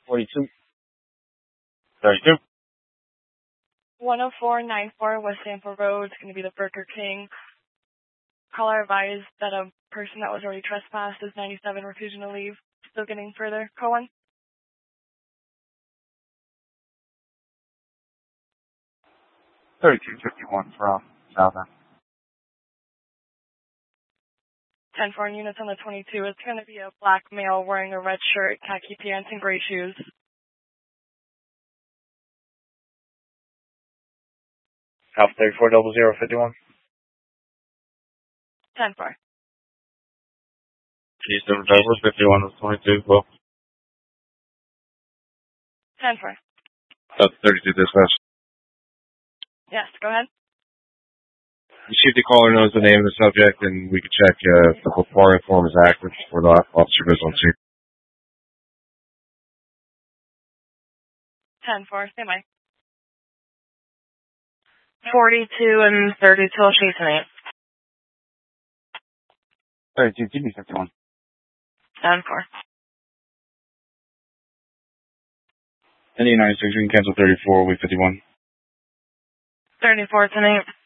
42. 32. 10494 West Sanford Road. It's going to be the Burger King. Caller advised that a person that was already trespassed is 97 refusing to leave. Still getting further. Call 1. 3251 from South End. 10-4 units on the 22. It's going to be a black male wearing a red shirt, khaki pants, and gray shoes. Alpha 340051. 10-4. Houston Douglas 51 of 22. Well, 10-4. that's 32 dispatch. Yes, go ahead. See if the caller knows the name of the subject, and we can check if the reporting form is accurate before the officer goes on scene. 10-4. Say Mike. 42 and 32 chasing it. 32 GB 51. 10-4. And the United States, we can cancel 34, week 51. 34 tonight.